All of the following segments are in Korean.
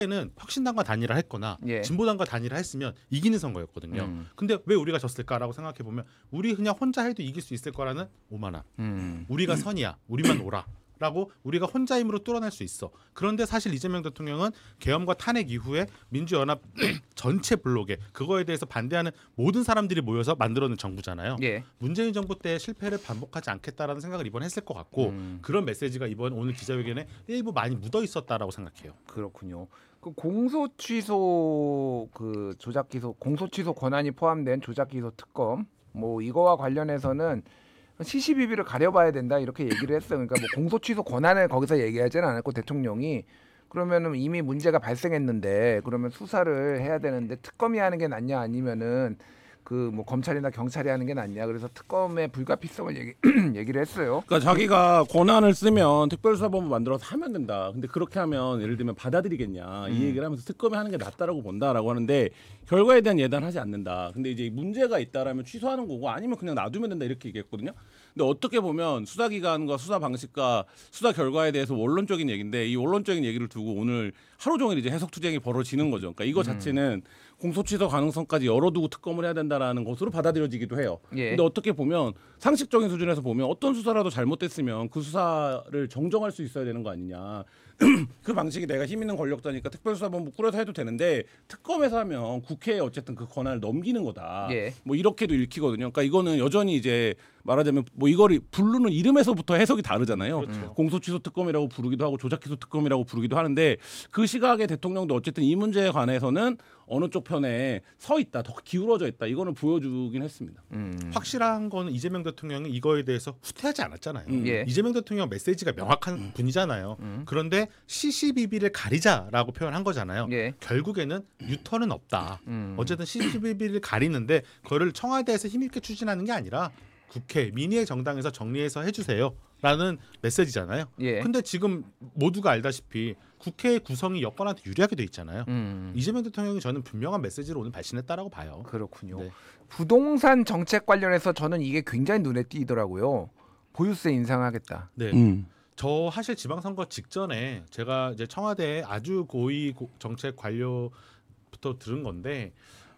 는 혁신당과 단일화 했거나 예. 진보당과 단일화 했으면 이기는 선거였거든요. 근데 왜 우리가 졌을까라고 생각해 보면 우리 그냥 혼자 해도 이길 수 있을 거라는 오만함. 우리가 선이야. 우리만 오라. 라고 우리가 혼자 힘으로 뚫어낼 수 있어. 그런데 사실 이재명 대통령은 계엄과 탄핵 이후에 민주연합 전체 블록에 그거에 대해서 반대하는 모든 사람들이 모여서 만들어낸 정부잖아요. 예. 문재인 정부 때 실패를 반복하지 않겠다라는 생각을 이번 했을 것 같고 그런 메시지가 이번 오늘 기자회견에 일부 많이 묻어 있었다라고 생각해요. 그렇군요. 그 공소 취소 그 조작 기소 공소 취소 권한이 포함된 조작 기소 특검 뭐 이거와 관련해서는 시시비비를 가려봐야 된다 이렇게 얘기를 했어요. 그러니까 뭐 공소 취소 권한을 거기서 얘기하지는 않았고 대통령이 그러면은 이미 문제가 발생했는데 그러면 수사를 해야 되는데 특검이 하는 게 낫냐 아니면은 그 뭐 검찰이나 경찰이 하는 게 낫냐 그래서 특검의 불가피성을 얘기를 했어요. 그러니까 자기가 권한을 쓰면 특별수사본부 만들어서 하면 된다. 근데 그렇게 하면 예를 들면 받아들이겠냐 이 얘기를 하면서 특검이 하는 게 낫다라고 본다라고 하는데 결과에 대한 예단하지 않는다. 근데 이제 문제가 있다라면 취소하는 거고 아니면 그냥 놔두면 된다 이렇게 얘기했거든요. 근데 어떻게 보면 수사기관과 수사 방식과 수사 결과에 대해서 원론적인 얘기인데 이 원론적인 얘기를 두고 오늘 하루 종일 이제 해석투쟁이 벌어지는 거죠. 그러니까 이거 자체는 공소취소 가능성까지 열어두고 특검을 해야 된다라는 것으로 받아들여지기도 해요. 예. 근데 어떻게 보면 상식적인 수준에서 보면 어떤 수사라도 잘못됐으면 그 수사를 정정할 수 있어야 되는 거 아니냐. 그 방식이 내가 힘 있는 권력자니까 특별수사본부 꾸려서 해도 되는데 특검에서 하면 국회에 어쨌든 그 권한을 넘기는 거다. 예. 뭐 이렇게도 읽히거든요. 그러니까 이거는 여전히 이제 말하자면 뭐 이걸 부르는 이름에서부터 해석이 다르잖아요. 그렇죠. 공소취소 특검이라고 부르기도 하고 조작기소 특검이라고 부르기도 하는데 그 시각에 대통령도 어쨌든 이 문제에 관해서는 어느 쪽 편에 서 있다, 더 기울어져 있다. 이거는 보여주긴 했습니다. 확실한 거는 이재명 대통령이 이거에 대해서 후퇴하지 않았잖아요. 예. 이재명 대통령 메시지가 명확한 분이잖아요. 그런데 시시비비를 가리자라고 표현한 거잖아요. 예. 결국에는 유턴은 없다. 어쨌든 시시비비를 가리는데 그거를 청와대에서 힘있게 추진하는 게 아니라 국회 민의의 정당에서 정리해서 해주세요라는 메시지잖아요. 예. 근데 지금 모두가 알다시피 국회의 구성이 여권한테 유리하게 돼 있잖아요. 이재명 대통령이 저는 분명한 메시지를 오늘 발신했다라고 봐요. 그렇군요. 네. 부동산 정책 관련해서 저는 이게 굉장히 눈에 띄더라고요. 보유세 인상하겠다. 네. 저 사실 지방선거 직전에 제가 이제 청와대 아주 고위 정책 관료부터 들은 건데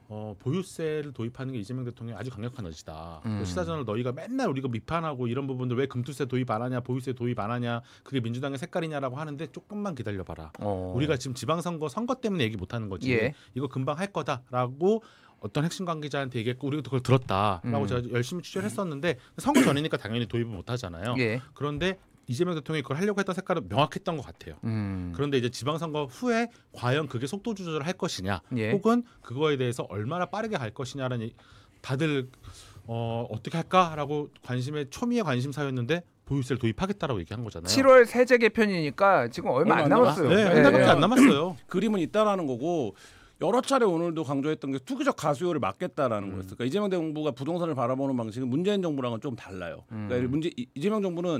보유세를 도입하는 게 이재명 대통령이 아주 강력한 의지다. 시사전을 너희가 맨날 우리가 비판하고 이런 부분들 왜 금투세 도입 안 하냐, 보유세 도입 안 하냐, 그게 민주당의 색깔이냐라고 하는데 조금만 기다려봐라. 우리가 지금 지방선거 선거 때문에 얘기 못하는 거지. 예. 이거 금방 할 거다라고 어떤 핵심 관계자한테 얘기했고 우리가 그걸 들었다라고 제가 열심히 취재를 했었는데 선거 전이니까 당연히 도입을 못 하잖아요. 예. 그런데 이재명 대통령이 그걸 하려고 했던 색깔은 명확했던 것 같아요. 그런데 이제 지방선거 후에 과연 그게 속도 조절을 할 것이냐, 예. 혹은 그거에 대해서 얼마나 빠르게 갈 것이냐라는 다들 어떻게 할까라고 초미의 관심사였는데 보유세를 도입하겠다라고 얘기한 거잖아요. 7월 세제 개편이니까 지금 얼마 안 남았어요. 네, 한 달밖에 안 남았어요. 그림은 있다라는 거고 여러 차례 오늘도 강조했던 게 투기적 가수요를 막겠다라는 거였어요. 그러니까 이재명 정부가 부동산을 바라보는 방식은 문재인 정부랑은 좀 달라요. 그러니까 이재명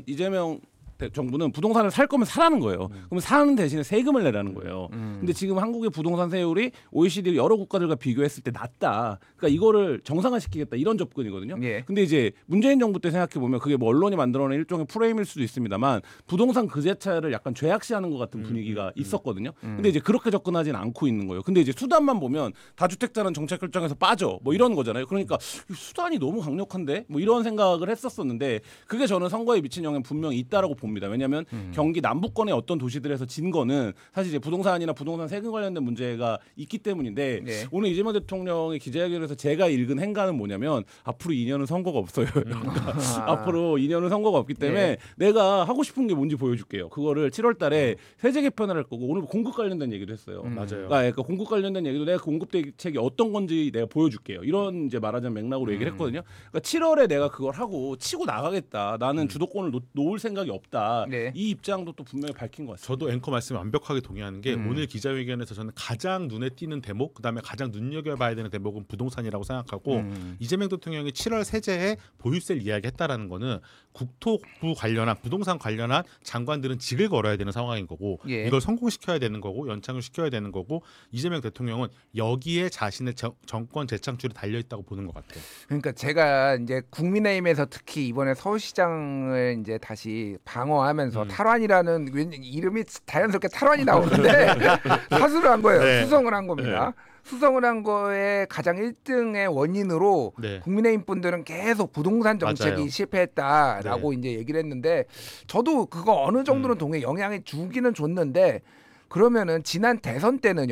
정부는 부동산을 살 거면 사라는 거예요. 그러면 사는 대신에 세금을 내라는 거예요. 근데 지금 한국의 부동산 세율이 OECD 여러 국가들과 비교했을 때 낮다. 그러니까 이거를 정상화시키겠다 이런 접근이거든요. 예. 근데 이제 문재인 정부 때 생각해 보면 그게 뭐 언론이 만들어낸 일종의 프레임일 수도 있습니다만 부동산 그 자체를 약간 죄악시하는 것 같은 분위기가 있었거든요. 근데 이제 그렇게 접근하지는 않고 있는 거예요. 근데 이제 수단만 보면 다주택자는 정책 결정에서 빠져 뭐 이런 거잖아요. 그러니까 이 수단이 너무 강력한데 뭐 이런 생각을 했었었는데 그게 저는 선거에 미친 영향 분명히 있다라고 봅니다. 왜냐하면 경기 남부권의 어떤 도시들에서 진 거는 사실 이제 부동산이나 부동산 세금 관련된 문제가 있기 때문인데 네. 오늘 이재명 대통령의 기자회견에서 제가 읽은 행간은 뭐냐면 앞으로 2년은 선거가 없어요. 그러니까 앞으로 2년은 선거가 없기 때문에 내가 하고 싶은 게 뭔지 보여줄게요. 그거를 7월달에 세제 개편을 할 거고 오늘 공급 관련된 얘기도 했어요. 맞아요. 그러니까 공급 관련된 얘기도 내가 공급 대책이 어떤 건지 내가 보여줄게요. 이런 이제 말하자면 맥락으로 얘기를 했거든요. 그러니까 7월에 내가 그걸 하고 치고 나가겠다. 나는 주도권을 놓을 생각이 없다. 네. 이 입장도 또 분명히 밝힌 것 같습니다. 저도 앵커 말씀에 완벽하게 동의하는 게 오늘 기자회견에서 저는 가장 눈에 띄는 대목, 그다음에 가장 눈여겨봐야 되는 대목은 부동산이라고 생각하고 이재명 대통령이 7월 세제에 보유세를 이야기했다라는 거는 국토부 관련한 부동산 관련한 장관들은 직을 걸어야 되는 상황인 거고 예. 이걸 성공시켜야 되는 거고 연창을 시켜야 되는 거고 이재명 대통령은 여기에 자신의 정권 재창출이 달려 있다고 보는 것 같아요. 그러니까 제가 이제 국민의힘에서 특히 이번에 서울시장을 이제 다시 방어하면서 탈환이라는 이름이 자연스럽게 탈환이 나오는데 사수를 한 거예요. 네. 수성을 한 겁니다. 수성을 한 거에 가장 1등의 원인으로 네. 국민의힘 분들은 계속 부동산 정책이 맞아요. 실패했다라고 이제 얘기를 했는데 저도 그거 어느 정도는 동의 영향이 주기는 줬는데 그러면은 지난 대선 때는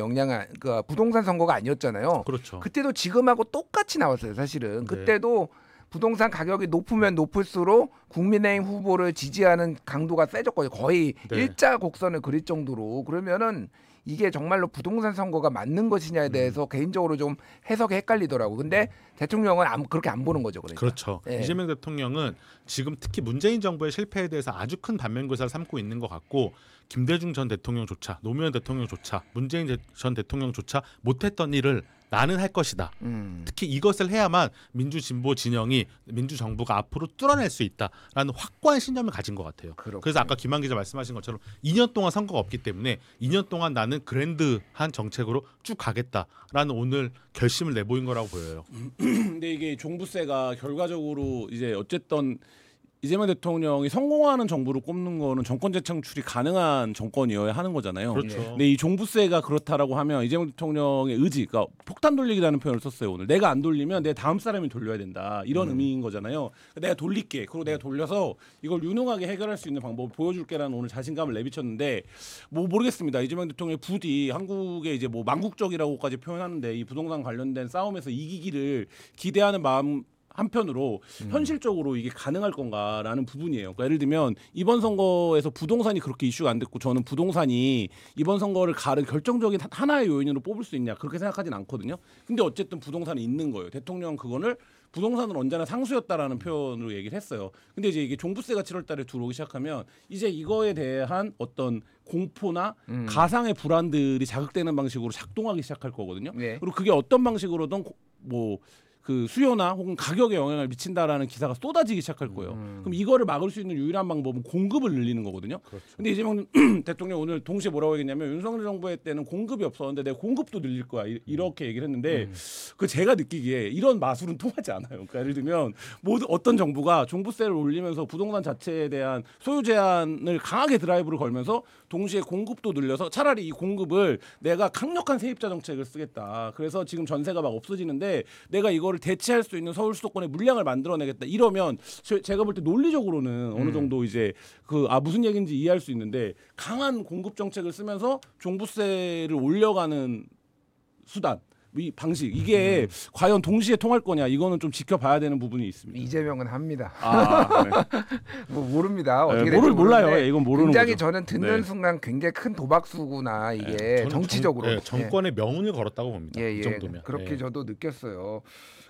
그 부동산 선거가 아니었잖아요. 그렇죠. 그때도 지금하고 똑같이 나왔어요. 사실은 네. 그때도 부동산 가격이 높으면 높을수록 국민의힘 후보를 지지하는 강도가 세졌거든요. 거의 네. 일자 곡선을 그릴 정도로. 그러면은 이게 정말로 부동산 선거가 맞는 것이냐에 대해서 개인적으로 좀 해석이 헷갈리더라고. 근데 대통령은 그렇게 안 보는 거죠. 그러니까. 그렇죠. 예. 이재명 대통령은 지금 특히 문재인 정부의 실패에 대해서 아주 큰 반면교사를 삼고 있는 것 같고 김대중 전 대통령조차 노무현 대통령조차 문재인 전 대통령조차 못했던 일을 나는 할 것이다. 특히 이것을 해야만 민주진보 진영이 민주정부가 앞으로 뚫어낼 수 있다라는 확고한 신념을 가진 것 같아요. 그렇군요. 그래서 아까 김한 기자 말씀하신 것처럼 2년 동안 선거가 없기 때문에 2년 동안 나는 그랜드한 정책으로 쭉 가겠다라는 오늘 결심을 내보인 거라고 보여요. 근데 이게 종부세가 결과적으로 이제 어쨌든 이재명 대통령이 성공하는 정부를 꼽는 거는 정권 재창출이 가능한 정권이어야 하는 거잖아요. 그렇죠. 근데 이 종부세가 그렇다라고 하면 이재명 대통령의 의지, 그러니까 폭탄 돌리기라는 표현을 썼어요. 오늘 내가 안 돌리면 내 다음 사람이 돌려야 된다 이런 의미인 거잖아요. 내가 돌릴게. 그리고 내가 돌려서 이걸 유능하게 해결할 수 있는 방법을 보여줄게라는 오늘 자신감을 내비쳤는데 뭐 모르겠습니다. 이재명 대통령의 부디 한국의 이제 뭐 망국적이라고까지 표현하는데 이 부동산 관련된 싸움에서 이기기를 기대하는 마음. 한편으로 현실적으로 이게 가능할 건가라는 부분이에요. 그러니까 예를 들면 이번 선거에서 부동산이 그렇게 이슈가 안 됐고 저는 부동산이 이번 선거를 가른 결정적인 하나의 요인으로 뽑을 수 있냐 그렇게 생각하진 않거든요. 근데 어쨌든 부동산이 있는 거예요. 대통령은 그거를 부동산은 언제나 상수였다라는 표현으로 얘기를 했어요. 근데 이제 이게 종부세가 7월 달에 들어오기 시작하면 이제 이거에 대한 어떤 공포나 가상의 불안들이 자극되는 방식으로 작동하기 시작할 거거든요. 네. 그리고 그게 어떤 방식으로든 뭐 그 수요나 혹은 가격에 영향을 미친다라는 기사가 쏟아지기 시작할 거예요. 그럼 이거를 막을 수 있는 유일한 방법은 공급을 늘리는 거거든요. 그렇죠. 근데 이재명 대통령 오늘 동시에 뭐라고 얘기했냐면 윤석열 정부의 때는 공급이 없었는데 내가 공급도 늘릴 거야 이렇게 얘기를 했는데 그 제가 느끼기에 이런 마술은 통하지 않아요. 그러니까 예를 들면 모두 어떤 정부가 종부세를 올리면서 부동산 자체에 대한 소유 제한을 강하게 드라이브를 걸면서 동시에 공급도 늘려서 차라리 이 공급을 내가 강력한 세입자 정책을 쓰겠다. 그래서 지금 전세가 막 없어지는데 내가 이거를 대체할 수 있는 서울 수도권의 물량을 만들어내겠다. 이러면 제가 볼 때 논리적으로는 어느 정도 이제 무슨 얘기인지 이해할 수 있는데 강한 공급 정책을 쓰면서 종부세를 올려가는 수단. 이 방식 이게 과연 동시에 통할 거냐 이거는 좀 지켜봐야 되는 부분이 있습니다. 이재명은 합니다. 네. 뭐 모릅니다. 어떻게 네, 될지 몰라요. 모르는데 이건 모르는 굉장히 거죠. 저는 듣는 네. 순간 굉장히 큰 도박수구나 이게 저는 정치적으로. 정권의 명운을 걸었다고 봅니다. 예, 이 예. 정도면. 그렇게 예. 저도 느꼈어요.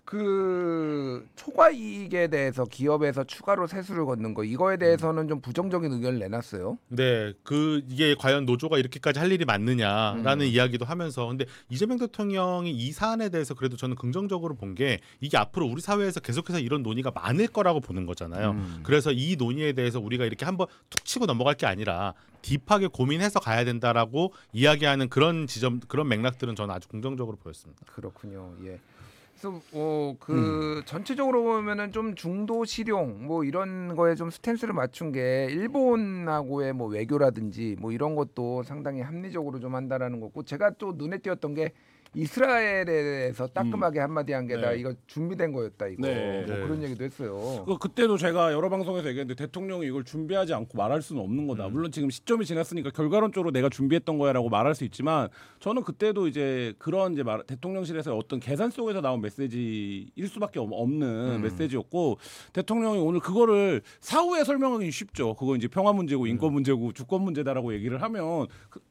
그 초과 이익에 대해서 기업에서 추가로 세수를 걷는 거 이거에 대해서는 좀 부정적인 의견을 내놨어요. 네, 이게 과연 노조가 이렇게까지 할 일이 맞느냐라는 이야기도 하면서, 근데 이재명 대통령이 이 사안에 대해서 그래도 저는 긍정적으로 본 게 이게 앞으로 우리 사회에서 계속해서 이런 논의가 많을 거라고 보는 거잖아요. 그래서 이 논의에 대해서 우리가 이렇게 한번 툭 치고 넘어갈 게 아니라 딥하게 고민해서 가야 된다라고 이야기하는 그런 그런 맥락들은 저는 아주 긍정적으로 보였습니다. 그렇군요. 예. 그래서 전체적으로 보면은 좀 중도 실용 뭐 이런 거에 좀 스탠스를 맞춘 게 일본하고의 뭐 외교라든지 뭐 이런 것도 상당히 합리적으로 좀 한다라는 거고 제가 또 눈에 띄었던 게 이스라엘에 대해서 따끔하게 한마디 한 게 나 네. 이거 준비된 거였다 이거 네. 뭐 네. 그런 얘기도 했어요. 그때도 제가 여러 방송에서 얘기했는데 대통령이 이걸 준비하지 않고 말할 수는 없는 거다. 물론 지금 시점이 지났으니까 결과론적으로 내가 준비했던 거야라고 말할 수 있지만 저는 그때도 이제 그런 이제 대통령실에서 어떤 계산 속에서 나온 메시지일 수밖에 없는 메시지였고 대통령이 오늘 그거를 사후에 설명하기 쉽죠. 그거 이제 평화 문제고 인권 문제고 주권 문제다라고 얘기를 하면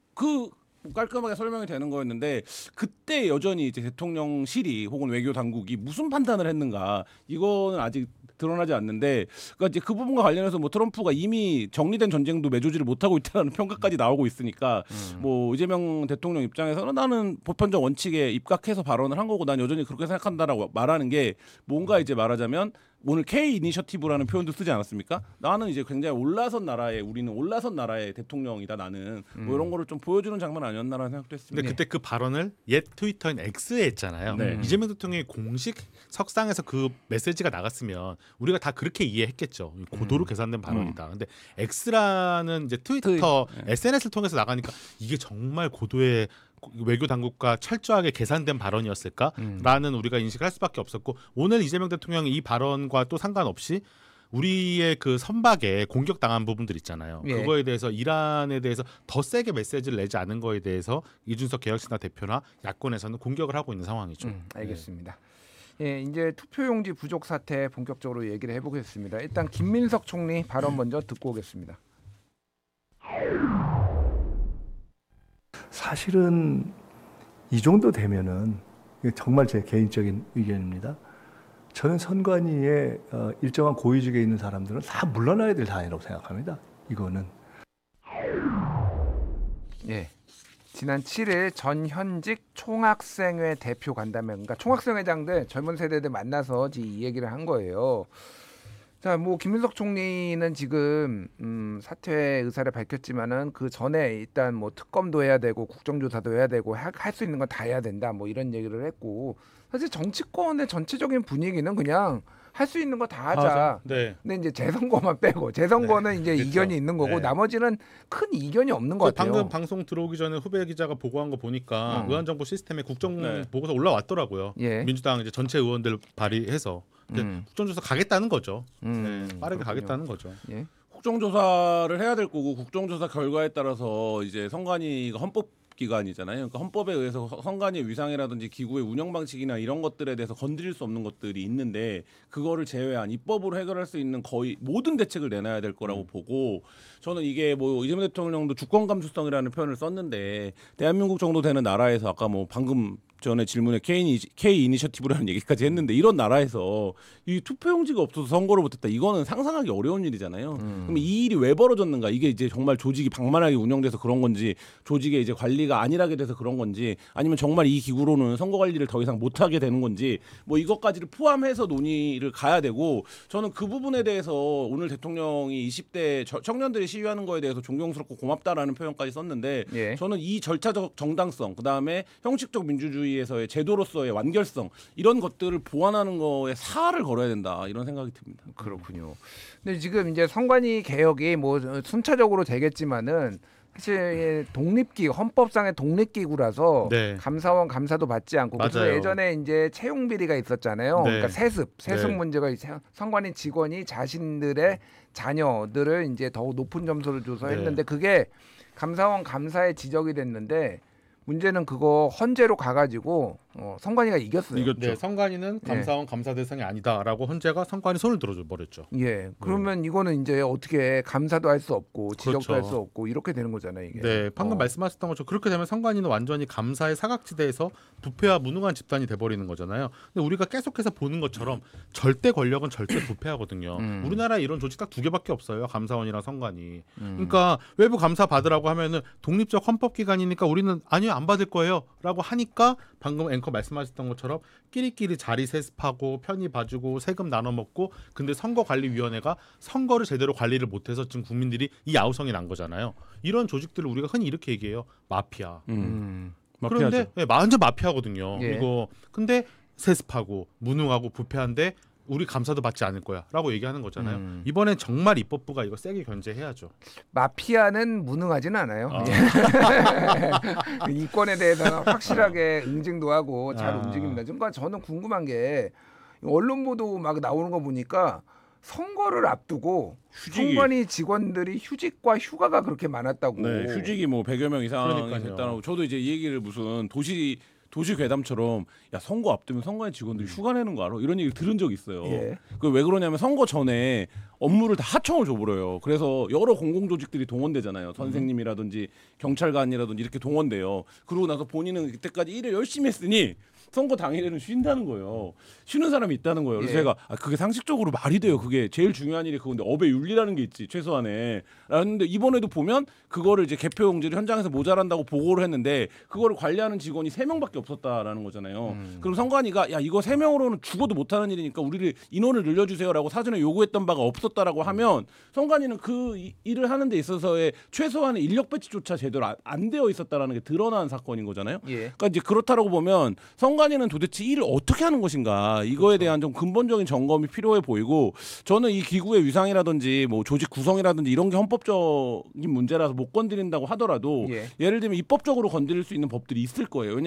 깔끔하게 설명이 되는 거였는데 그때 여전히 이제 대통령실이 혹은 외교 당국이 무슨 판단을 했는가 이거는 아직 드러나지 않는데 그러니까 이제 그 부분과 관련해서 뭐 트럼프가 이미 정리된 전쟁도 매조지를 못하고 있다는 평가까지 나오고 있으니까 뭐 이재명 대통령 입장에서는 나는 보편적 원칙에 입각해서 발언을 한 거고 난 여전히 그렇게 생각한다라고 말하는 게 뭔가 이제 말하자면 오늘 K 이니셔티브라는 표현도 쓰지 않았습니까? 나는 이제 굉장히 올라선 나라의 우리는 올라선 나라의 대통령이다 나는 뭐 이런 거를 좀 보여주는 장면 아니었나라는 생각도 했습니다. 근데 그때 그 발언을 옛 트위터인 X에 했잖아요. 네. 이재명 대통령이 공식 석상에서 그 메시지가 나갔으면 우리가 다 그렇게 이해했겠죠. 고도로 계산된 발언이다. 근데 X라는 이제 트위터 SNS를 통해서 나가니까 이게 정말 고도의 외교 당국과 철저하게 계산된 발언이었을까라는 우리가 인식을 할 수밖에 없었고 오늘 이재명 대통령이 이 발언과 또 상관없이 우리의 그 선박에 공격당한 부분들 있잖아요. 예. 그거에 대해서 이란에 대해서 더 세게 메시지를 내지 않은 거에 대해서 이준석 개혁신당 대표나 야권에서는 공격을 하고 있는 상황이죠. 알겠습니다. 예, 이제 투표용지 부족 사태 본격적으로 얘기를 해보겠습니다. 일단 김민석 총리 발언 먼저 듣고 오겠습니다. 사실은 이 정도 되면은 이게 정말 제 개인적인 의견입니다. 저는 선관위에 일정한 고위직에 있는 사람들은 다 물러나야 될 사안이라고 생각합니다. 이거는. 예. 지난 7일 전현직 총학생회 대표 간담회, 그러니까 총학생회장들 젊은 세대들 만나서 이 얘기를 한 거예요. 자, 뭐 김민석 총리는 지금 사퇴 의사를 밝혔지만은 그 전에 일단 뭐 특검도 해야 되고 국정조사도 해야 되고 할 수 있는 건 다 해야 된다, 뭐 이런 얘기를 했고 사실 정치권의 전체적인 분위기는 그냥 할 수 있는 거 다 하자. 네. 근데 이제 재선거만 빼고 재선거는 이제 그렇죠. 이견이 있는 거고 네. 나머지는 큰 이견이 없는 것 같아요. 방금 방송 들어오기 전에 후배 기자가 보고한 거 보니까 의원정보 시스템에 국정 네. 보고서 올라왔더라고요. 예. 민주당 이제 전체 의원들 발의해서 이제 국정조사 가겠다는 거죠. 네, 빠르게 그렇군요. 가겠다는 거죠. 예. 국정조사를 해야 될 거고 국정조사 결과에 따라서 이제 선관위가 헌법기관이잖아요. 그러니까 헌법에 의해서 선관위의 위상이라든지 기구의 운영 방식이나 이런 것들에 대해서 건드릴 수 없는 것들이 있는데 그거를 제외한 입법으로 해결할 수 있는 거의 모든 대책을 내놔야 될 거라고 보고 저는 이게 뭐 이재명 대통령도 주권 감수성이라는 표현을 썼는데 대한민국 정도 되는 나라에서 아까 뭐 방금 전에 질문에 K 이니셔티브라는 얘기까지 했는데 이런 나라에서 이 투표용지가 없어서 선거를 못했다 이거는 상상하기 어려운 일이잖아요. 그럼 이 일이 왜 벌어졌는가? 이게 이제 정말 조직이 방만하게 운영돼서 그런 건지 조직의 이제 관리가 안일하게 돼서 그런 건지 아니면 정말 이 기구로는 선거 관리를 더 이상 못하게 되는 건지 뭐 이것까지를 포함해서 논의를 가야 되고 저는 그 부분에 대해서 오늘 대통령이 20대 청년들이 시위하는 거에 대해서 존경스럽고 고맙다라는 표현까지 썼는데 예. 저는 이 절차적 정당성 그다음에 형식적 민주주의에서의 제도로서의 완결성 이런 것들을 보완하는 거에 사활을 걸어야 된다 이런 생각이 듭니다. 그렇군요. 근데 지금 이제 선관위 개혁이 뭐 순차적으로 되겠지만은 사실 헌법상의 독립기구라서 네. 감사원 감사도 받지 않고 그래서 맞아요. 예전에 이제 채용 비리가 있었잖아요. 네. 그러니까 세습 네. 문제가 선관위 직원이 자신들의 자녀들을 이제 더 높은 점수를 줘서 네. 했는데 그게 감사원 감사에 지적이 됐는데 문제는 그거 헌재로 가가지고 선관위가 이겼어요. 이겼죠. 네, 선관위는 감사원 감사 대상이 아니다라고 헌재가 선관위 손을 들어줘 버렸죠. 예, 그러면 이거는 이제 어떻게 감사도 할 수 없고 지적도 그렇죠. 할 수 없고 이렇게 되는 거잖아요. 이게. 네, 방금 말씀하셨던 것처럼 그렇게 되면 선관위는 완전히 감사의 사각지대에서 부패와 무능한 집단이 돼버리는 거잖아요. 근데 우리가 계속해서 보는 것처럼 절대 권력은 절대 부패하거든요. 우리나라에 이런 조직 딱 두 개밖에 없어요. 감사원이랑 선관위. 그러니까 외부 감사 받으라고 하면은 독립적 헌법기관이니까 우리는 아니요 안 받을 거예요라고 하니까 방금 앵커 말씀하셨던 것처럼 끼리끼리 자리 세습하고 편의 봐주고 세금 나눠 먹고 근데 선거관리위원회가 선거를 제대로 관리를 못해서 지금 국민들이 이 아우성이 난 거잖아요. 이런 조직들을 우리가 흔히 이렇게 얘기해요. 마피아. 마피아죠. 그런데 네, 완전 마피아거든요. 예. 이거 근데 세습하고 무능하고 부패한데 우리 감사도 받지 않을 거야라고 얘기하는 거잖아요. 이번엔 정말 입법부가 이거 세게 견제해야죠. 마피아는 무능하지는 않아요. 그 이권에 대해서는 확실하게 응징도 하고 잘 움직입니다. 그러니까 저는 궁금한 게 언론 보도 막 나오는 거 보니까 선거를 앞두고 휴직이. 선관위 직원들이 휴직과 휴가가 그렇게 많았다고. 네, 휴직이 뭐 100여 명 이상이 그러니까요. 됐다고 저도 이제 이 얘기를 무슨 도시 괴담처럼 야 선거 앞두면 선관위 직원들이 휴가 내는 거 알아? 이런 얘기를 들은 적이 있어요. 예. 그 왜 그러냐면 선거 전에 업무를 다 하청을 줘버려요. 그래서 여러 공공조직들이 동원되잖아요. 선생님이라든지 경찰관이라든지 이렇게 동원돼요. 그러고 나서 본인은 그때까지 일을 열심히 했으니 선거 당일에는 쉰다는 거예요. 쉬는 사람이 있다는 거예요. 그래서 예. 제가 그게 상식적으로 말이 돼요. 그게 제일 중요한 일이 그건데 업의 윤리라는 게 있지 최소한에. 라는데 이번에도 보면 그거를 이제 개표용지를 현장에서 모자란다고 보고를 했는데 그거를 관리하는 직원이 3명밖에 없었다라는 거잖아요. 그럼 선관위가 야 이거 3명으로는 죽어도 못하는 일이니까 우리를 인원을 늘려주세요라고 사전에 요구했던 바가 없었다라고 하면 선관위는 그 일을 하는 데 있어서의 최소한의 인력 배치조차 제대로 안 되어 있었다라는 게 드러난 사건인 거잖아요. 예. 그러니까 이제 그렇다라고 보면 선관위는 도대체 일을 어떻게 하는 것인가 이거에 대한 좀 근본적인 점검이 필요해 보이고 저는 이 기구의 위상이라든지 뭐 조직 구성이라든지 이런 게 헌법적인 문제라서 못 건드린다고 하더라도 예. 예를 들면 입법적으로 건드릴 수 있는 법들이 있을 거예요.